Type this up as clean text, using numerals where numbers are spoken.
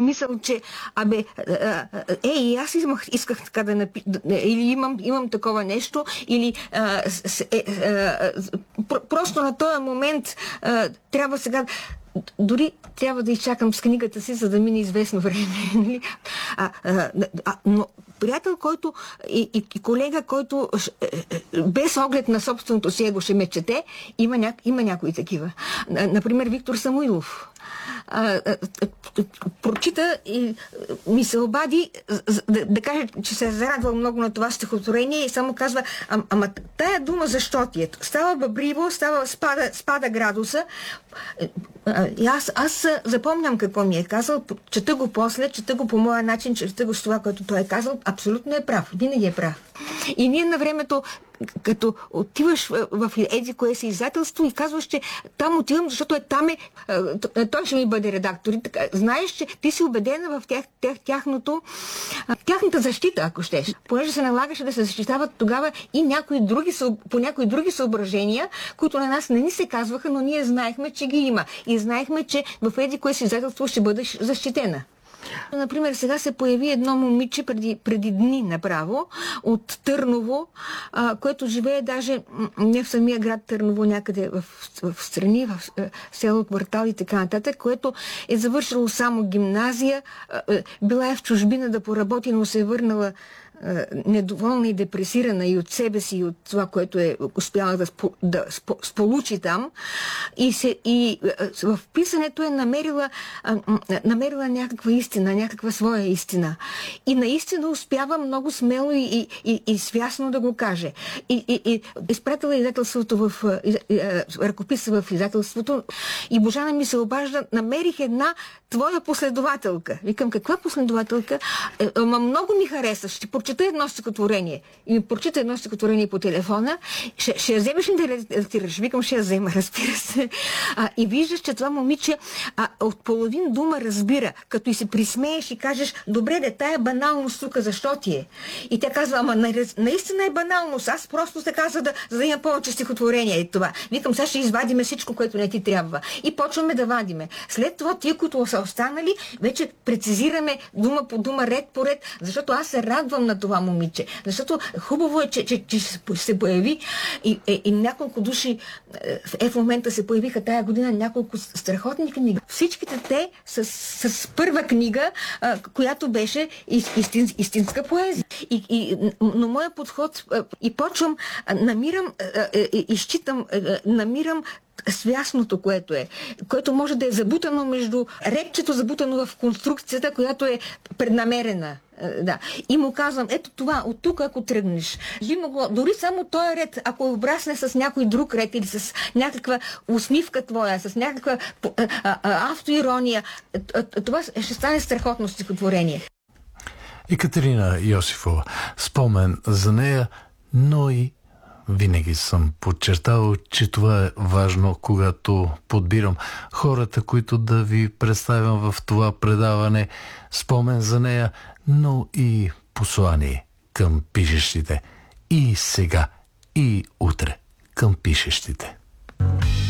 помисъл, че и аз исках така да напиша, или имам такова нещо, или просто на този момент трябва сега, дори трябва да изчакам с книгата си, за да мине известно време. Но приятел, който и колега, който без оглед на собственото си его ще ме чете, има някои такива. Например, Виктор Самуилов. Прочита и ми се обади да каже, че се е зарадвал много на това стихотворение и само казва, ама тая дума защо ти е? Става бъбриво, спада градуса. И аз запомням какво ми е казал, чета го после, чета го по моя начин, чета го с това, което той е казал, абсолютно е прав, винаги е прав. И ние на времето, като отиваш в еди кое си издателство и казваш, че там отивам, защото той ще ми бъде редактор. И така, знаеш, че ти си убедена в тяхната защита, ако щеш. Понеже се налагаше да се защитават тогава и по някои други съображения, които на нас не ни се казваха, но ние знаехме, че ги има. И знаехме, че в еди кое си издателство ще бъдеш защитена. Например, сега се появи едно момиче преди дни направо от Търново, което живее даже не в самия град Търново, някъде в страни, в село Квартал и така нататък, което е завършило само гимназия, била е в чужбина да поработи, но се е върнала недоволна и депресирана и от себе си, и от това, което е успяла да сполучи там. И в писането е намерила някаква истина, някаква своя истина. И наистина успява много смело и свясно да го каже. И изпратила издателството ръкописа в издателството и Божана ми се обажда, намерих една твоя последователка. Викам, каква последователка? Много ми хареса, ще прочета едно стихотворение. И ми прочита едно стихотворение по телефона. Ще я вземеш ли да редактираш? Викам, ще я взема, разбира се. И виждаш, че това момиче от половин дума разбира, като и се присмееш и кажеш, добре, де, тая баналност тук, защо ти е? И тя казва, ама наистина е баналност. Аз просто се казва, за да има повече стихотворения и това. Викам, сега ще извадиме всичко, което не ти трябва. И почваме да вадиме. След това тия, които са останали, вече прецизираме дума по дума, ред по ред, защото аз се радвам на това момиче. Защото хубаво е, че се появи и няколко души в момента се появиха тая година няколко страхотни книги. Всичките те с първа книга, която беше истинска поезия. Но моя подход и почвам, намирам свясното, което може да е забутано между речето, забутано в конструкцията, която е преднамерена. Да. И му казвам, ето това, от тук ако тръгнеш, би могло, дори само този ред, ако обрасне с някой друг ред или с някаква усмивка твоя, с някаква автоирония, това ще стане страхотно стихотворение. Екатерина Йосифова, спомен за нея, но и винаги съм подчертавал, че това е важно, когато подбирам хората, които да ви представям в това предаване. Спомен за нея, но и послание към пишещите. И сега, и утре към пишещите.